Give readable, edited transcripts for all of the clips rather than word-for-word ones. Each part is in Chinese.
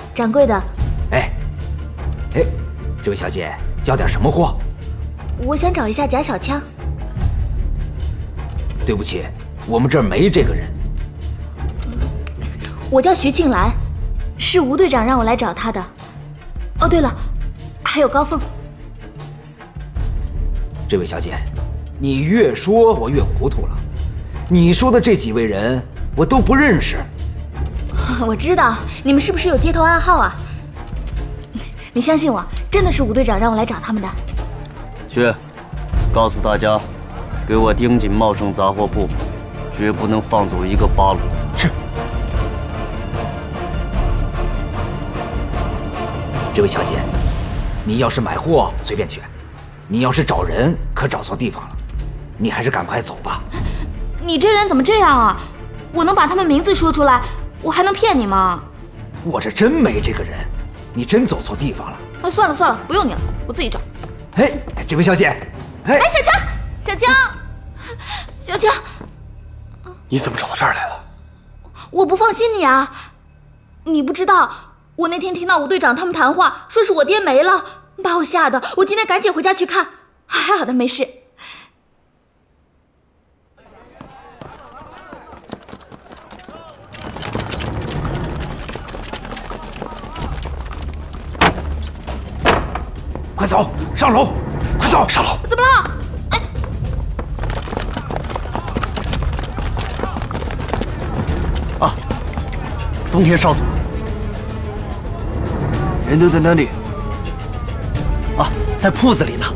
掌柜的。 哎，这位小姐要点什么货？ 我想找一下贾小枪。 对不起，我们这儿没这个人。 我叫徐庆兰，是吴队长让我来找他的。哦，对了，还有高凤。 这位小姐，你越说我越糊涂了。你说的这几位人，我都不认识。 我知道，你们是不是有街头暗号啊？你相信我，真的是吴队长让我来找他们的。 去，告诉大家，给我盯紧茂盛杂货铺，绝不能放走一个八路。 是。这位小姐，你要是买货随便选，你要是找人可找错地方了，你还是赶快走吧。 你这人怎么这样啊？我能把他们名字说出来，我还能骗你吗？ 我这真没这个人，你真走错地方了。 算了，不用你了，我自己找。 哎，这位小姐， 哎，小强， 你怎么找到这儿来了？ 我不放心你啊！你不知道，我那天听到吴队长他们谈话，说是我爹没了，把我吓得，我今天赶紧回家去看，还好他没事。 快走，上楼！快走， 上楼！ 怎么了？ 啊，松田少佐， 人都在哪里？ 啊，在铺子里呢。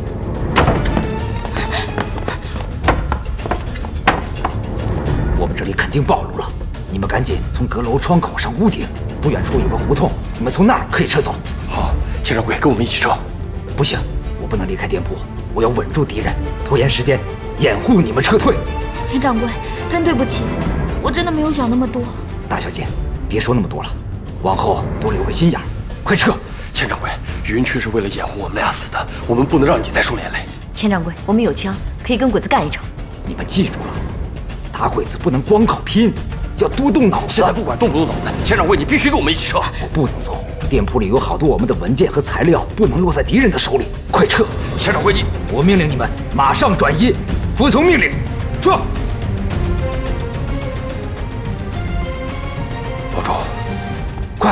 我们这里肯定暴露了，你们赶紧从阁楼窗口上屋顶，不远处有个胡同，你们从那儿可以撤走。 好，钱掌柜，跟我们一起撤。 不行，我不能离开店铺，我要稳住敌人，拖延时间，掩护你们撤退。 钱掌柜，真对不起，我真的没有想那么多。 大小姐，别说那么多了，往后多留个心眼儿，快撤！ 钱掌柜，云雀是为了掩护我们俩死的，我们不能让你再受连累。 钱掌柜，我们有枪，可以跟鬼子干一场。 你们记住了，打鬼子不能光靠拼，要多动脑子。 现在不管动不动脑子，钱掌柜，你必须跟我们一起撤。 我不能走，店铺里有好多我们的文件和材料，不能落在敌人的手里。快撤！ 钱掌柜， 我命令你们马上转移，服从命令，撤！